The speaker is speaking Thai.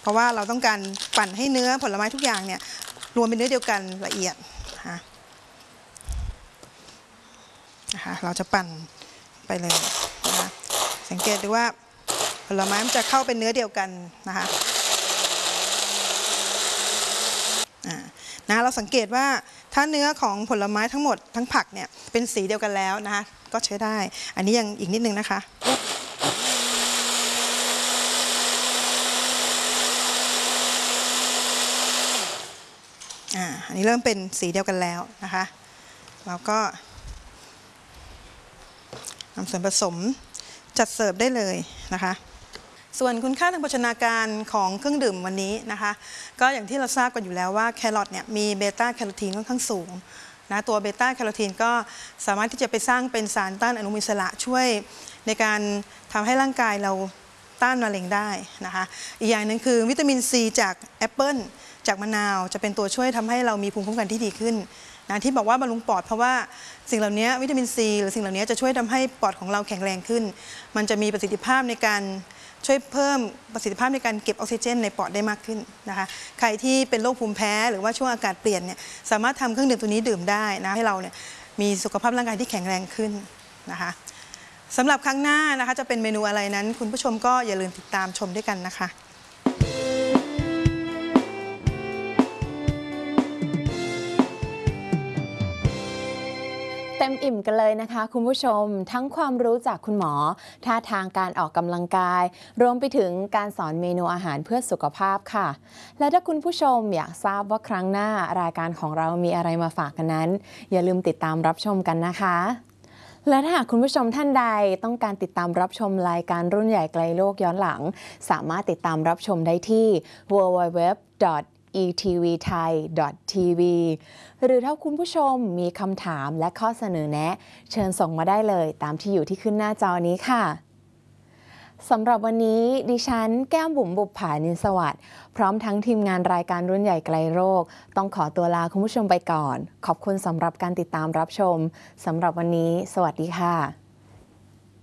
เพราะว่าเราต้องการปั่นให้เนื้อผลไม้ทุกอย่างเนี่ยรวมเป็นเนื้อเดียวกันละเอียดนะคะเราจะปั่นไปเลยนะคะสังเกตดูว่าผลไม้มันจะเข้าเป็นเนื้อเดียวกันนะคะเราสังเกตว่าถ้าเนื้อของผลไม้ทั้งหมดทั้งผักเนี่ยเป็นสีเดียวกันแล้วนะคะก็ใช้ได้อันนี้ยังอีกนิดนึงนะคะอันนี้เริ่มเป็นสีเดียวกันแล้วนะคะเราก็นำส่วนผสมจัดเสิร์ฟได้เลยนะคะส่วนคุณค่าทางโภชนาการของเครื่องดื่มวันนี้นะคะก็อย่างที่เราทราบกันอยู่แล้วว่าแครอทเนี่ยมีเบต้าแคโรทีนค่อนข้างสูงนะตัวเบต้าแคโรทีนก็สามารถที่จะไปสร้างเป็นสารต้านอนุมูลอิสระช่วยในการทำให้ร่างกายเราต้านมะเร็งได้นะคะอีกอย่างหนึ่งคือวิตามินซีจากแอปเปิลจากมะนาวจะเป็นตัวช่วยทำให้เรามีภูมิคุ้มกันที่ดีขึ้นนะที่บอกว่าบำรุงปอดเพราะว่าสิ่งเหล่านี้วิตามินซีหรือสิ่งเหล่านี้จะช่วยทำให้ปอดของเราแข็งแรงขึ้นมันจะมีประสิทธิภาพในการช่วยเพิ่มประสิทธิภาพในการเก็บออกซิเจนในปอดได้มากขึ้นนะคะใครที่เป็นโรคภูมิแพ้หรือว่าช่วงอากาศเปลี่ยนเนี่ยสามารถทำเครื่องดื่มตัวนี้ดื่มได้นะให้เราเนี่ยมีสุขภาพร่างกายที่แข็งแรงขึ้นนะคะสำหรับครั้งหน้านะคะจะเป็นเมนูอะไรนั้นคุณผู้ชมก็อย่าลืมติดตามชมด้วยกันนะคะเต็มอิ่มกันเลยนะคะคุณผู้ชมทั้งความรู้จากคุณหมอท่าทางการออกกำลังกายรวมไปถึงการสอนเมนูอาหารเพื่อสุขภาพค่ะและถ้าคุณผู้ชมอยากทราบว่าครั้งหน้ารายการของเรามีอะไรมาฝากกันนั้นอย่าลืมติดตามรับชมกันนะคะและถ้าหากคุณผู้ชมท่านใดต้องการติดตามรับชมรายการรุ่นใหญ่ไกลโลกย้อนหลังสามารถติดตามรับชมได้ที่ www.etvthai.tv หรือถ้าคุณผู้ชมมีคำถามและข้อเสนอแนะเชิญส่งมาได้เลยตามที่อยู่ที่ขึ้นหน้าจอนี้ค่ะสำหรับวันนี้ดิฉันแก้มบุ๋มบุปผานินสวัสดิ์พร้อมทั้งทีมงานรายการรุ่นใหญ่ไกลโลกต้องขอตัวลาคุณผู้ชมไปก่อนขอบคุณสำหรับการติดตามรับชมสำหรับวันนี้สวัสดีค่ะ